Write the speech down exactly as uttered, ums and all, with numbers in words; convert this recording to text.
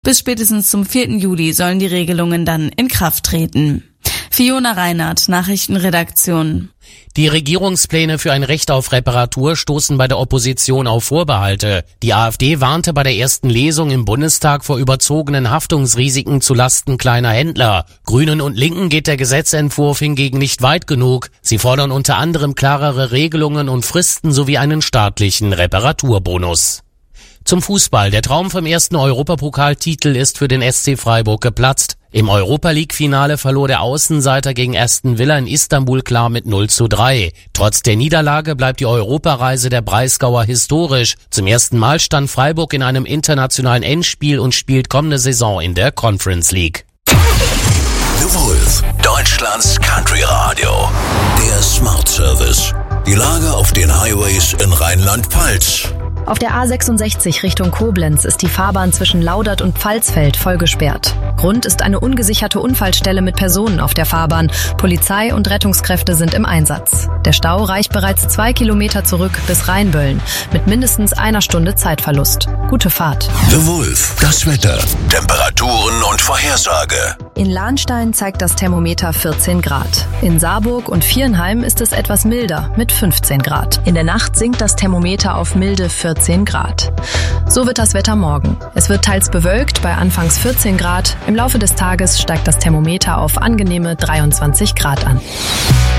Bis spätestens zum vierten Juli sollen die Regelungen dann in Kraft treten. Fiona Reinhardt, Nachrichtenredaktion. Die Regierungspläne für ein Recht auf Reparatur stoßen bei der Opposition auf Vorbehalte. Die AfD warnte bei der ersten Lesung im Bundestag vor überzogenen Haftungsrisiken zulasten kleiner Händler. Grünen und Linken geht der Gesetzentwurf hingegen nicht weit genug. Sie fordern unter anderem klarere Regelungen und Fristen sowie einen staatlichen Reparaturbonus. Zum Fußball. Der Traum vom ersten Europapokaltitel ist für den S C Freiburg geplatzt. Im Europa-League-Finale verlor der Außenseiter gegen Aston Villa in Istanbul klar mit null zu drei. Trotz der Niederlage bleibt die Europareise der Breisgauer historisch. Zum ersten Mal stand Freiburg in einem internationalen Endspiel und spielt kommende Saison in der Conference League. The Wolf, Deutschlands Country Radio. Der Smart Service. Die Lage auf den Highways in Rheinland-Pfalz. Auf der A sechsundsechzig Richtung Koblenz ist die Fahrbahn zwischen Laudert und Pfalzfeld voll gesperrt. Grund ist eine ungesicherte Unfallstelle mit Personen auf der Fahrbahn. Polizei und Rettungskräfte sind im Einsatz. Der Stau reicht bereits zwei Kilometer zurück bis Rheinböllen mit mindestens einer Stunde Zeitverlust. Gute Fahrt. The Wolf, das Wetter, Temperaturen und Vorhersage. In Lahnstein zeigt das Thermometer vierzehn Grad. In Saarburg und Viernheim ist es etwas milder mit fünfzehn Grad. In der Nacht sinkt das Thermometer auf milde vierzehn Grad. So wird das Wetter morgen. Es wird teils bewölkt bei anfangs vierzehn Grad. Im Laufe des Tages steigt das Thermometer auf angenehme dreiundzwanzig Grad an.